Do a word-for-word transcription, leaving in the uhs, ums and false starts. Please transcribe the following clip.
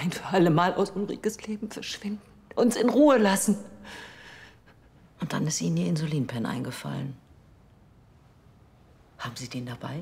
ein für alle Mal aus Ulrikes Leben verschwinden. Uns in Ruhe lassen. Und dann ist Ihnen Ihr Insulinpen eingefallen. Haben Sie den dabei?